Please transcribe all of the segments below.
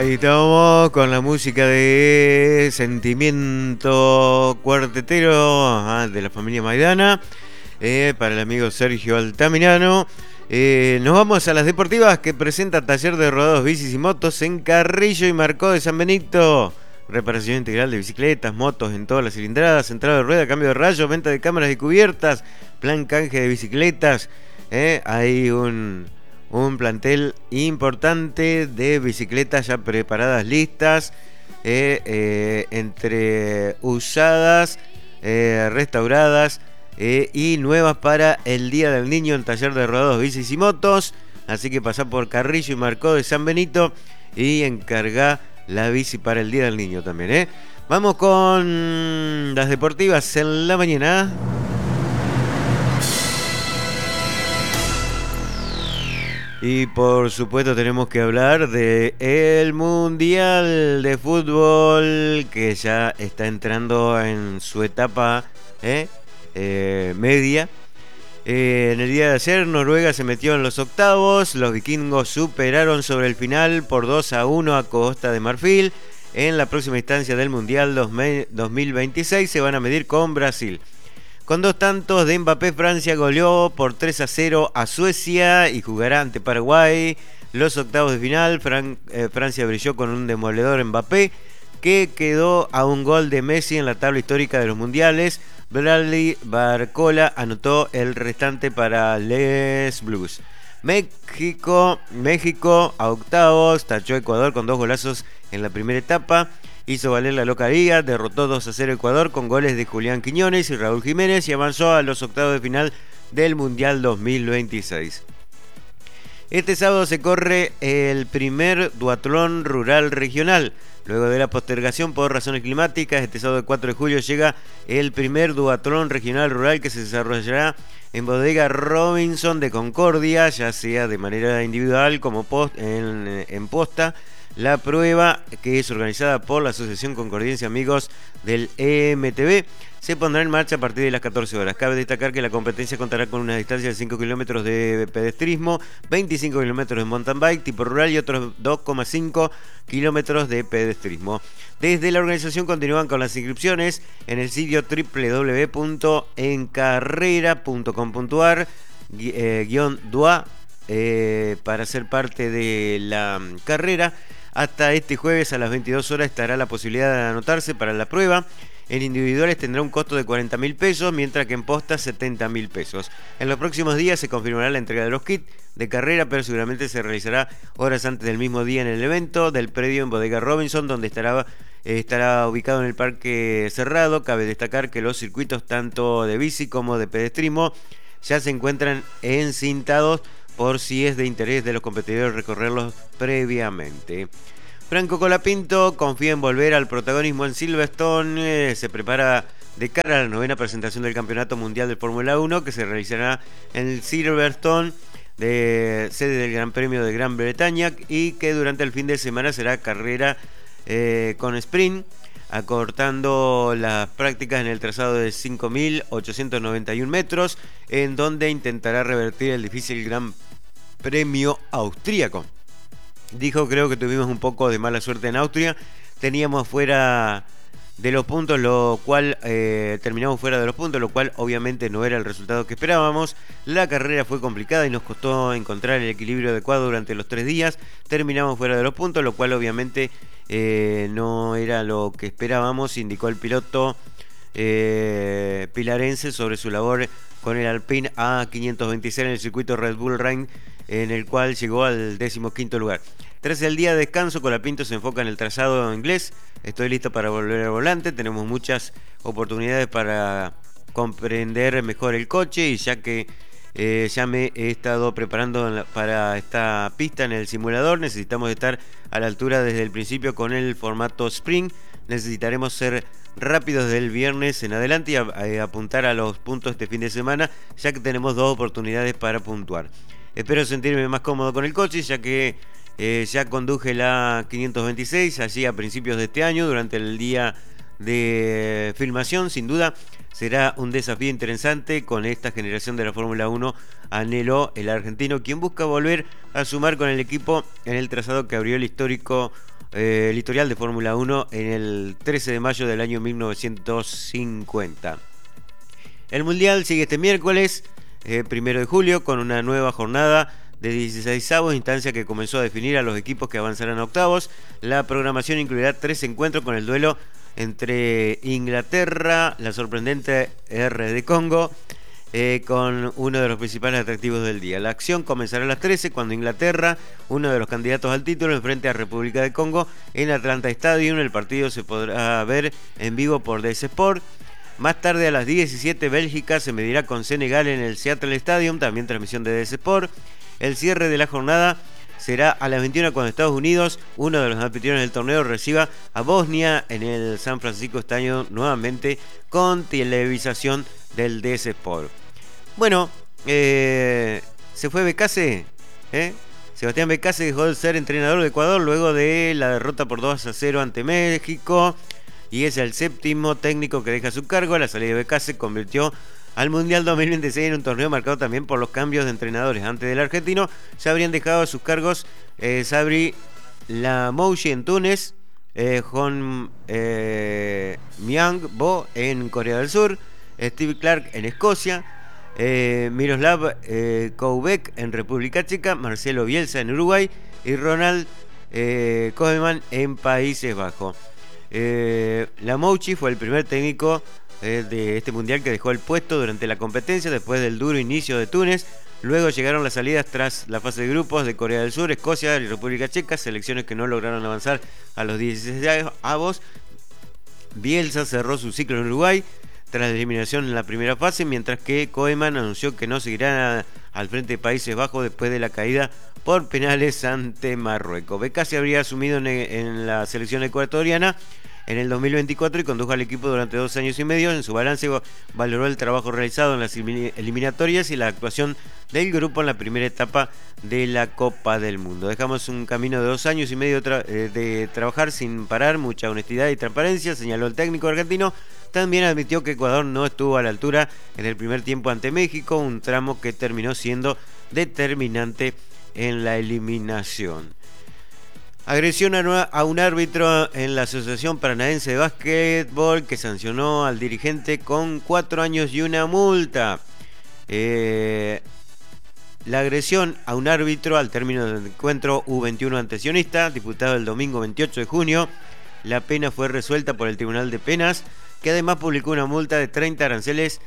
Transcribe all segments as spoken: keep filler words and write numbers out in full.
Ahí estamos con la música de Sentimiento Cuartetero, ajá, de la familia Maidana, eh, para el amigo Sergio Altamirano. Eh, nos vamos a las deportivas que presenta Taller de Rodados, Bicis y Motos en Carrillo y Marcó de San Benito. Reparación integral de bicicletas, motos en todas las cilindradas, entrada de rueda, cambio de rayos, venta de cámaras y cubiertas, plan canje de bicicletas. Eh, hay un... Un plantel importante de bicicletas ya preparadas, listas, eh, eh, entre usadas, eh, restauradas eh, y nuevas para el Día del Niño en Taller de Rodados, Bicis y Motos. Así que pasá por Carrillo y Marcó de San Benito y encargá la bici para el Día del Niño también. ¿eh? Vamos con las deportivas en la mañana. Y por supuesto tenemos que hablar de el Mundial de Fútbol que ya está entrando en su etapa ¿eh? Eh, media. Eh, en el día de ayer Noruega se metió en los octavos, los vikingos superaron sobre el final por dos a uno a Costa de Marfil. En la próxima instancia del Mundial dos mil veintiséis se van a medir con Brasil. Con dos tantos de Mbappé, Francia goleó por tres a cero a Suecia y jugará ante Paraguay los octavos de final. Fran- eh, Francia brilló con un demoledor Mbappé que quedó a un gol de Messi en la tabla histórica de los mundiales. Bradley Barcola anotó el restante para Les Blues. México, México a octavos, tachó a Ecuador con dos golazos en la primera etapa. Hizo valer la localía, derrotó dos a cero Ecuador con goles de Julián Quiñones y Raúl Jiménez y avanzó a los octavos de final del Mundial dos mil veintiséis. Este sábado se corre el primer duatlón rural regional. Luego de la postergación por razones climáticas, este sábado cuatro de julio llega el primer duatlón regional rural que se desarrollará en Bodega Robinson de Concordia, ya sea de manera individual como post, en, en posta. La prueba, que es organizada por la Asociación Concordiense Amigos del E M T B, se pondrá en marcha a partir de las catorce horas. Cabe destacar que la competencia contará con una distancia de cinco kilómetros de pedestrismo, veinticinco kilómetros de mountain bike tipo rural y otros dos coma cinco kilómetros de pedestrismo. Desde la organización continúan con las inscripciones en el sitio doble u doble u doble u punto encarrera punto com punto a r eh, guión dua eh, para ser parte de la carrera. Hasta este jueves a las veintidós horas estará la posibilidad de anotarse para la prueba. En individuales tendrá un costo de cuarenta mil pesos, mientras que en postas setenta mil pesos. En los próximos días se confirmará la entrega de los kits de carrera, pero seguramente se realizará horas antes del mismo día en el evento del predio en Bodega Robinson, donde estará, eh, estará ubicado en el parque cerrado. Cabe destacar que los circuitos tanto de bici como de pedestrismo ya se encuentran encintados por si es de interés de los competidores recorrerlos previamente. Franco Colapinto confía en volver al protagonismo en Silverstone. Eh, se prepara de cara a la novena presentación del Campeonato Mundial de Fórmula uno que se realizará en Silverstone, de sede del Gran Premio de Gran Bretaña, y que durante el fin de semana será carrera eh, con sprint, acortando las prácticas en el trazado de cinco mil ochocientos noventa y uno metros, en donde intentará revertir el difícil Gran Premio austríaco. Dijo, creo que tuvimos un poco de mala suerte en Austria, teníamos fuera de los puntos, lo cual eh, terminamos fuera de los puntos, lo cual obviamente no era el resultado que esperábamos. La carrera fue complicada y nos costó encontrar el equilibrio adecuado durante los tres días. Terminamos fuera de los puntos, lo cual obviamente eh, no era lo que esperábamos, indicó el piloto eh, pilarense sobre su labor con el Alpine A quinientos veintiséis en el circuito Red Bull Ring, en el cual llegó al decimoquinto lugar. Tras el día de descanso, Colapinto se enfoca en el trazado inglés. Estoy listo para volver al volante. Tenemos muchas oportunidades para comprender mejor el coche, y ya que eh, ya me he estado preparando la, para esta pista en el simulador, necesitamos estar a la altura desde el principio con el formato Sprint. Necesitaremos ser rápidos desde el viernes en adelante y a, a apuntar a los puntos este fin de semana, ya que tenemos dos oportunidades para puntuar. Espero sentirme más cómodo con el coche, ya que eh, ya conduje la quinientos veintiséis allí a principios de este año durante el día de filmación. Sin duda será un desafío interesante con esta generación de la Fórmula uno, anheló el argentino, quien busca volver a sumar con el equipo en el trazado que abrió el histórico eh, el historial de Fórmula uno en el trece de mayo del año mil novecientos cincuenta. El Mundial sigue este miércoles, eh, primero de julio, con una nueva jornada de dieciseisavos, instancia que comenzó a definir a los equipos que avanzarán a octavos. La programación incluirá tres encuentros con el duelo entre Inglaterra, la sorprendente R de Congo, eh, con uno de los principales atractivos del día. La acción comenzará a las trece, cuando Inglaterra, uno de los candidatos al título, enfrente a República de Congo en Atlanta Stadium. El partido se podrá ver en vivo por D S Sport. Más tarde, a las diecisiete, Bélgica se medirá con Senegal en el Seattle Stadium, también transmisión de D S Sport. El cierre de la jornada será a las veintiuna, cuando Estados Unidos, uno de los anfitriones del torneo, reciba a Bosnia en el San Francisco Stadium, nuevamente con televisación del D S Sport. Bueno, eh, se fue Becase, ¿eh? Sebastián Becase dejó de ser entrenador de Ecuador luego de la derrota por dos a cero ante México, y es el séptimo técnico que deja su cargo. La salida de Becase convirtió al Mundial dos mil veintiséis en un torneo marcado también por los cambios de entrenadores. Antes del argentino ya habrían dejado sus cargos eh, Sabri Lamouchi en Túnez, eh, Hon eh, Myang Bo en Corea del Sur, Steve Clark en Escocia, eh, Miroslav eh, Koubek en República Checa, Marcelo Bielsa en Uruguay y Ronald eh, Koeman en Países Bajos. Eh, Lamouchi fue el primer técnico eh, de este mundial que dejó el puesto durante la competencia después del duro inicio de Túnez. Luego llegaron las salidas tras la fase de grupos de Corea del Sur, Escocia y República Checa, selecciones que no lograron avanzar a los dieciseisavos. Bielsa cerró su ciclo en Uruguay tras la eliminación en la primera fase, mientras que Koeman anunció que no seguirá al frente de Países Bajos después de la caída por penales ante Marruecos. Becase habría asumido en, en la selección ecuatoriana en el dos mil veinticuatro y condujo al equipo durante dos años y medio. En su balance valoró el trabajo realizado en las eliminatorias y la actuación del grupo en la primera etapa de la Copa del Mundo. Dejamos un camino de dos años y medio tra de trabajar sin parar, mucha honestidad y transparencia, señaló el técnico argentino. También admitió que Ecuador no estuvo a la altura en el primer tiempo ante México, un tramo que terminó siendo determinante en la eliminación. Agresión a un árbitro en la Asociación Paranaense de Básquetbol, que sancionó al dirigente con cuatro años y una multa. Eh, la agresión a un árbitro al término del encuentro U veintiuno ante Sionista, disputado el domingo veintiocho de junio. La pena fue resuelta por el Tribunal de Penas, que además publicó una multa de treinta aranceles,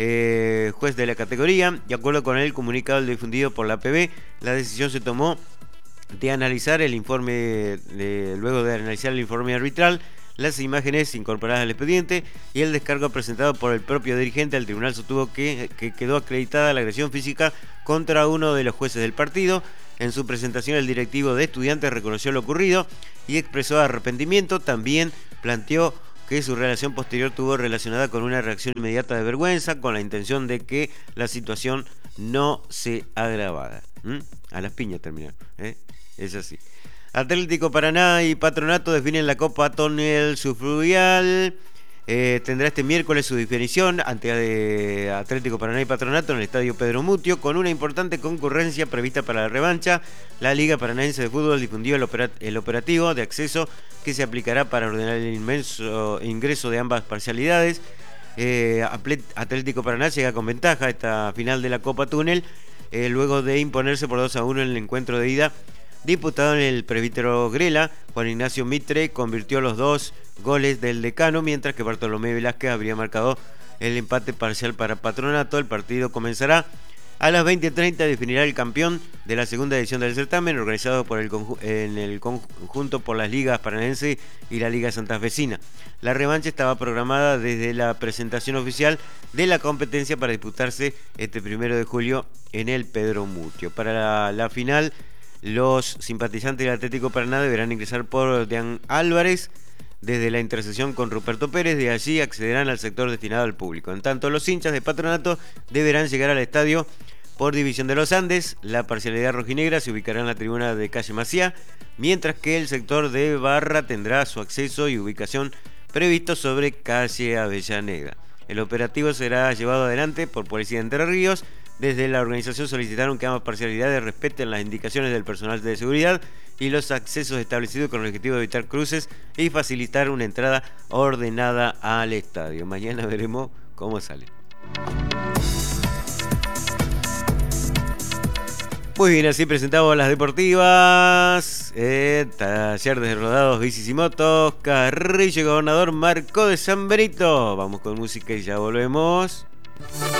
eh, juez de la categoría. De acuerdo con el comunicado difundido por la A P B, la decisión se tomó de analizar el informe, de, luego de analizar el informe arbitral, las imágenes incorporadas al expediente y el descargo presentado por el propio dirigente. El tribunal sostuvo que, que quedó acreditada la agresión física contra uno de los jueces del partido. En su presentación, el directivo de Estudiantes reconoció lo ocurrido y expresó arrepentimiento. También planteó que su relación posterior tuvo relacionada con una reacción inmediata de vergüenza, con la intención de que la situación no se agravara. ¿Mm? A las piñas terminaron, ¿eh? Es así. Atlético Paraná y Patronato definen la Copa Tonel Subfluvial. Eh, tendrá este miércoles su definición ante Atlético Paraná y Patronato en el Estadio Pedro Mutio, con una importante concurrencia prevista para la revancha. La Liga Paranaense de Fútbol difundió el, operat el operativo de acceso que se aplicará para ordenar el inmenso ingreso de ambas parcialidades. Eh, Atlético Paraná llega con ventaja a esta final de la Copa Túnel, eh, luego de imponerse por dos a uno en el encuentro de ida disputado en el Presbítero Grela. Juan Ignacio Mitre convirtió los dos goles del decano, mientras que Bartolomé Velázquez habría marcado el empate parcial para Patronato. El partido comenzará a las veinte treinta y definirá el campeón de la segunda edición del certamen, organizado por el en el conjunto por las ligas paranaense y la Liga Santafesina. La revancha estaba programada desde la presentación oficial de la competencia para disputarse este primero de julio en el Pedro Mutio. Para la, la final, los simpatizantes del Atlético Paraná deberán ingresar por Deán Álvarez desde la intersección con Ruperto Pérez. De allí accederán al sector destinado al público. En tanto, los hinchas de Patronato deberán llegar al estadio por División de los Andes. La parcialidad rojinegra se ubicará en la tribuna de Calle Maciá, mientras que el sector de Barra tendrá su acceso y ubicación previsto sobre Calle Avellaneda. El operativo será llevado adelante por Policía de Entre Ríos, Desde la organización solicitaron que ambas parcialidades respeten las indicaciones del personal de seguridad y los accesos establecidos con el objetivo de evitar cruces y facilitar una entrada ordenada al estadio. Mañana veremos cómo sale. Muy bien, así presentamos las deportivas. Eh, taller de rodados, bicis y motos. Carrillo Gobernador Marcó de San Benito. Vamos con música y ya volvemos.